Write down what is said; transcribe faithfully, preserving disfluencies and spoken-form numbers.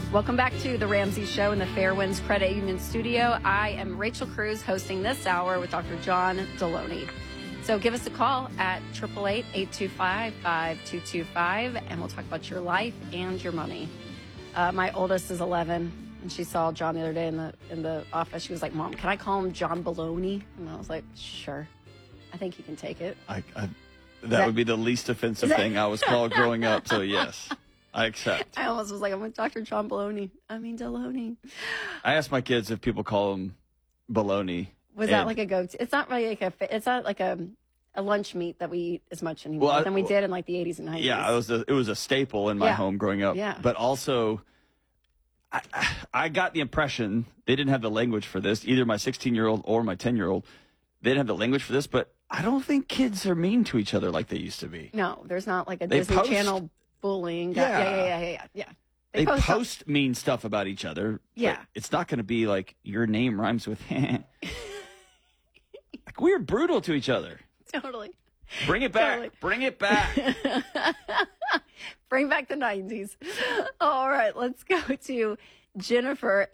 Welcome back to the Ramsey Show in the Fairwinds Credit Union studio. I am Rachel Cruz hosting this hour with Doctor John Deloney. So give us a call at eight eight eight, eight two five, five two two five, and we'll talk about your life and your money. Uh, my oldest is eleven, and she saw John the other day in the in the office. She was like, Mom, can I call him John Baloney? And I was like, sure. I think he can take it. I, I, that, that would be the least offensive that, thing I was called growing up, so yes, I accept. I almost was like, I'm with Doctor John Baloney. I mean, Deloney. I asked my kids if people call him baloney. Was that like a go-to? It's not really like a, it's not like a, a lunch meat that we eat as much anymore well, than we did in like the eighties and nineties. Yeah, it was a, it was a staple in my yeah. home growing up. Yeah. But also, I, I got the impression they didn't have the language for this, either my sixteen-year-old or my ten-year-old. They didn't have the language for this, but I don't think kids are mean to each other like they used to be. No, there's not like a they Disney post, Channel bullying. Yeah. Yeah, yeah, yeah, yeah, yeah. They, they post, post mean stuff about each other. Yeah. It's not going to be like your name rhymes with like we're brutal to each other. Totally. Bring it back. Totally. Bring it back. Bring back the nineties. All right, let's go to Jennifer